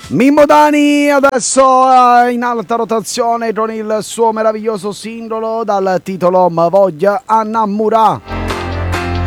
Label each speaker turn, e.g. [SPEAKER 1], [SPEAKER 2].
[SPEAKER 1] Mimmo Dani adesso in alta rotazione con il suo meraviglioso singolo dal titolo Ma voglia Annamurà.